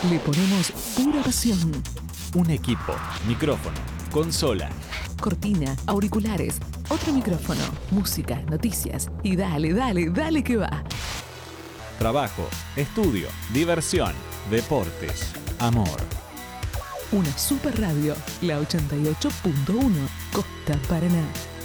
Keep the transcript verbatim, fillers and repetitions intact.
Le ponemos pura pasión. Un equipo, micrófono, consola, Cortina, auriculares, otro micrófono, música, noticias y dale, dale, dale que va. trabajo, estudio, diversión, deportes, amor. Una super radio, la ochenta y ocho punto uno, Costa Paraná.